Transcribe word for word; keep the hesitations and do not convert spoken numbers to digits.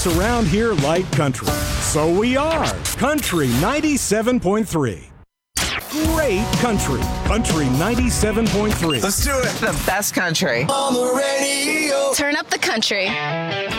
us around here like country. So we are Country ninety-seven point three. Great country. Country ninety-seven point three. Let's do it. The best country. On the radio. Turn up the country.